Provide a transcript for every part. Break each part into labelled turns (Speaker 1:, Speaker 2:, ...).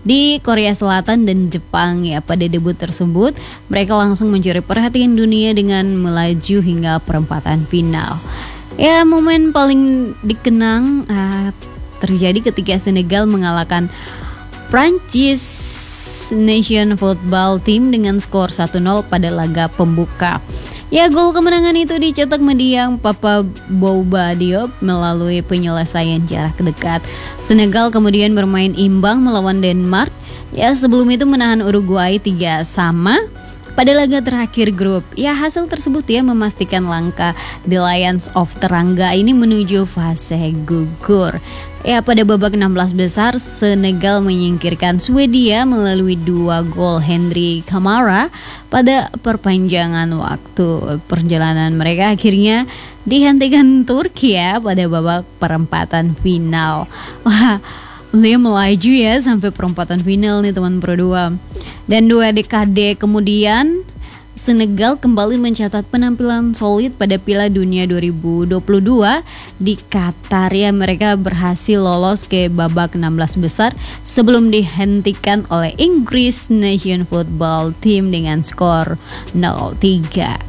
Speaker 1: di Korea Selatan dan Jepang ya. Pada debut tersebut, mereka langsung mencuri perhatian dunia dengan melaju hingga perempatan final. Ya, momen paling dikenang terjadi ketika Senegal mengalahkan Prancis Nation Football Team dengan skor 1-0 pada laga pembuka. Ya, gol kemenangan itu dicetak mendiang Papa Bouba Diop melalui penyelesaian jarak dekat. Senegal kemudian bermain imbang melawan Denmark. Ya, sebelum itu menahan Uruguay 3-3 pada laga terakhir grup. Ya, hasil tersebut ya memastikan langkah The Lions of Terangga ini menuju fase gugur. Ya, pada babak 16 besar Senegal menyingkirkan Swedia melalui 2 gol Henry Camara pada perpanjangan waktu. Perjalanan mereka akhirnya dihentikan Turki ya pada babak perempatan final. Wah, dia melaju ya sampai perempatan final nih teman Pro 2. Dan 2 dekade kemudian Senegal kembali mencatat penampilan solid pada Piala Dunia 2022 di Qatar ya. Mereka berhasil lolos ke babak 16 besar sebelum dihentikan oleh Inggris Nation Football Team dengan skor 0-3.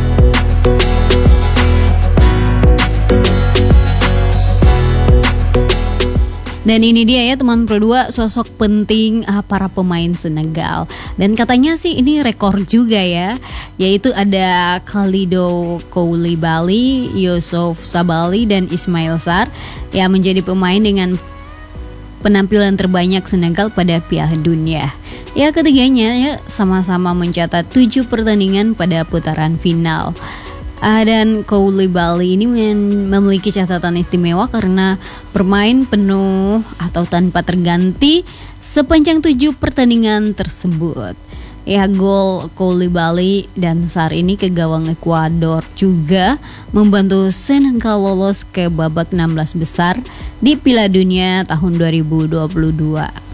Speaker 1: Dan ini dia ya teman Pro 2, sosok penting para pemain Senegal. Dan katanya sih ini rekor juga ya, yaitu ada Kalidou Koulibaly, Youssouf Sabaly, dan Ismail Sarr yang menjadi pemain dengan penampilan terbanyak Senegal pada Piala Dunia. Ya, ketiganya ya sama-sama mencatat 7 pertandingan pada putaran final. Dan Koulibaly ini memiliki catatan istimewa karena bermain penuh atau tanpa terganti sepanjang 7 pertandingan tersebut. Ya, gol Koulibaly dan Sarr ini ke gawang Ekuador juga membantu Senegal lolos ke babak 16 besar di Piala Dunia tahun 2022.